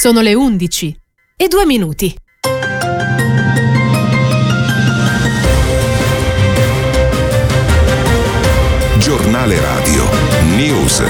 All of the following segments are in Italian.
Sono le 11:02. Giornale Radio News.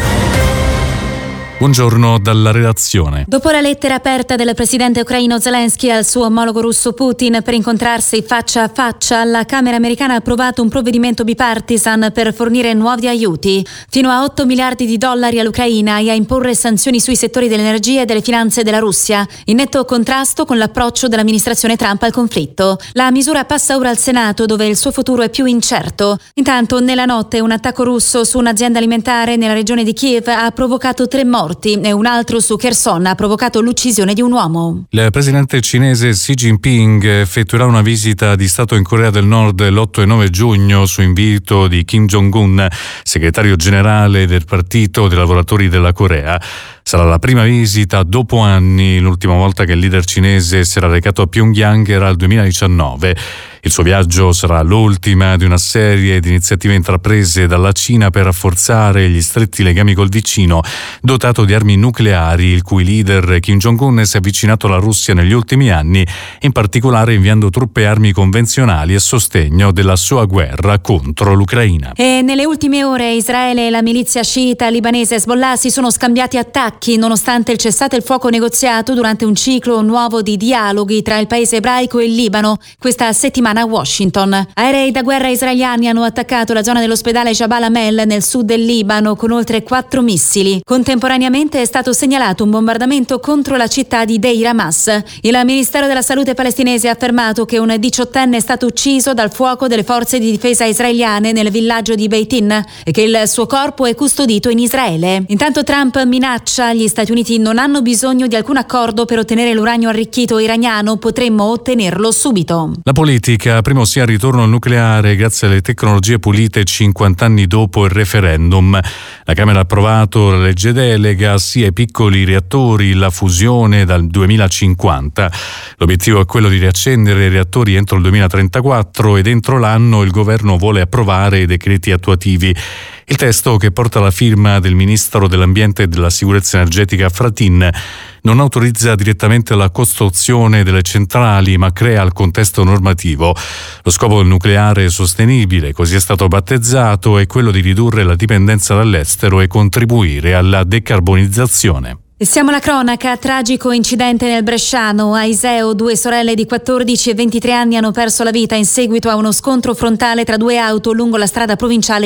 Buongiorno dalla redazione. Dopo la lettera aperta del presidente ucraino Zelensky al suo omologo russo Putin per incontrarsi faccia a faccia, la Camera americana ha approvato un provvedimento bipartisan per fornire nuovi aiuti, fino a $8 miliardi all'Ucraina, e a imporre sanzioni sui settori dell'energia e delle finanze della Russia, in netto contrasto con l'approccio dell'amministrazione Trump al conflitto. La misura passa ora al Senato, dove il suo futuro è più incerto. Intanto, nella notte, un attacco russo su un'azienda alimentare nella regione di Kiev ha provocato 3 morti e un altro su Kherson ha provocato l'uccisione di un uomo. Il presidente cinese Xi Jinping effettuerà una visita di Stato in Corea del Nord l'8 e 9 giugno su invito di Kim Jong-un, segretario generale del Partito dei Lavoratori della Corea. Sarà la prima visita dopo anni. L'ultima volta che il leader cinese si era recato a Pyongyang era il 2019. Il suo viaggio sarà l'ultima di una serie di iniziative intraprese dalla Cina per rafforzare gli stretti legami col vicino dotato di armi nucleari, il cui leader Kim Jong-un si è avvicinato alla Russia negli ultimi anni, in particolare inviando truppe e armi convenzionali a sostegno della sua guerra contro l'Ucraina. E nelle ultime ore Israele e la milizia sciita libanese Hezbollah si sono scambiati attacchi nonostante il cessate il fuoco negoziato durante un ciclo nuovo di dialoghi tra il paese ebraico e il Libano questa settimana a Washington. Aerei da guerra israeliani hanno attaccato la zona dell'ospedale Jabal Amel nel sud del Libano con oltre 4 missili. Contemporaneamente è stato segnalato un bombardamento contro la città di Deir Hamas. Il Ministero della Salute palestinese ha affermato che un 18enne è stato ucciso dal fuoco delle forze di difesa israeliane nel villaggio di Beitin e che il suo corpo è custodito in Israele. Intanto Trump minaccia: gli Stati Uniti non hanno bisogno di alcun accordo per ottenere l'uranio arricchito iraniano, potremmo ottenerlo subito. La politica, primo sia il ritorno al nucleare grazie alle tecnologie pulite 50 anni dopo il referendum. La Camera ha approvato la legge delega sia ai piccoli reattori, la fusione dal 2050. L'obiettivo è quello di riaccendere i reattori entro il 2034 ed entro l'anno il governo vuole approvare i decreti attuativi. Il testo, che porta la firma del ministro dell'Ambiente e della Sicurezza Energetica Fratin, non autorizza direttamente la costruzione delle centrali, ma crea il contesto normativo. Lo scopo del nucleare sostenibile, così è stato battezzato, è quello di ridurre la dipendenza dall'estero e contribuire alla decarbonizzazione. E siamo alla cronaca. Tragico incidente nel Bresciano. A Iseo 2 sorelle di 14 e 23 anni hanno perso la vita in seguito a uno scontro frontale tra 2 auto lungo la strada provinciale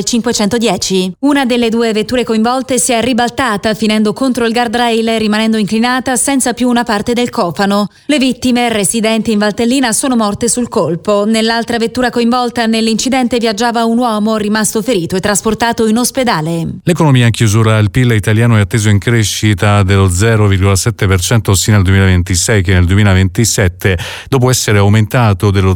510. Una delle 2 vetture coinvolte si è ribaltata finendo contro il guardrail, rimanendo inclinata senza più una parte del cofano. Le vittime, residenti in Valtellina, sono morte sul colpo. Nell'altra vettura coinvolta nell'incidente viaggiava un uomo rimasto ferito e trasportato in ospedale. L'economia in chiusura. Il PIL italiano è atteso in crescita dello 0,7% sia nel 2026 che nel 2027, dopo essere aumentato dello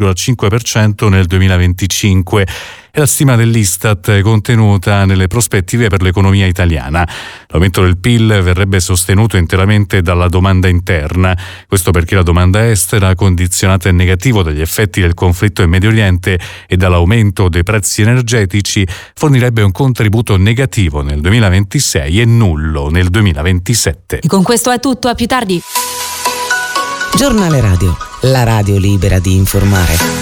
0,5% nel 2025. È la stima dell'Istat contenuta nelle prospettive per l'economia italiana. L'aumento del PIL verrebbe sostenuto interamente dalla domanda interna. Questo perché la domanda estera, condizionata in negativo dagli effetti del conflitto in Medio Oriente e dall'aumento dei prezzi energetici, fornirebbe un contributo negativo nel 2026 e nullo nel 2027. E con questo è tutto, a più tardi. Giornale Radio, la radio libera di informare.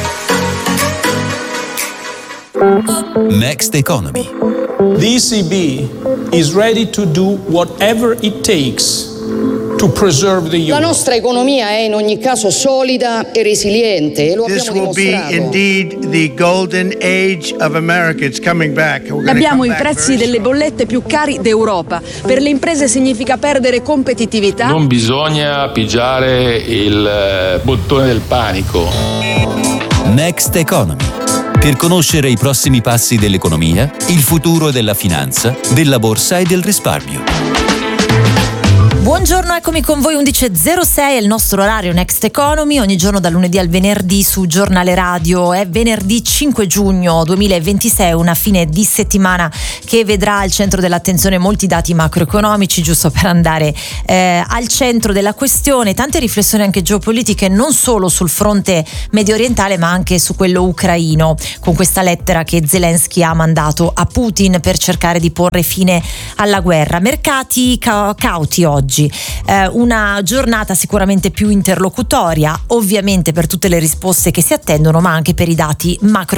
Next Economy. The ECB is ready to do whatever it takes to preserve the euro. La nostra economia è in ogni caso solida e resiliente e lo This abbiamo will be dimostrato. indeed the golden age of America. It's coming back. Abbiamo i prezzi delle bollette più cari d'Europa. Per le imprese significa perdere competitività. Non bisogna pigiare il bottone del panico. Next Economy. Per conoscere i prossimi passi dell'economia, il futuro della finanza, della borsa e del risparmio. Buongiorno, eccomi con voi 11.06, è il nostro orario Next Economy, ogni giorno dal lunedì al venerdì su Giornale Radio. È venerdì 5 giugno 2026, una fine di settimana che vedrà al centro dell'attenzione molti dati macroeconomici, giusto per andare al centro della questione, tante riflessioni anche geopolitiche, non solo sul fronte medio orientale ma anche su quello ucraino, con questa lettera che Zelensky ha mandato a Putin per cercare di porre fine alla guerra. Mercati cauti oggi. oggi. Una giornata sicuramente più interlocutoria, ovviamente per tutte le risposte che si attendono, ma anche per i dati macro